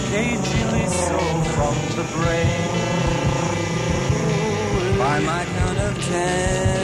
cagily so from the brain. By my count of 10.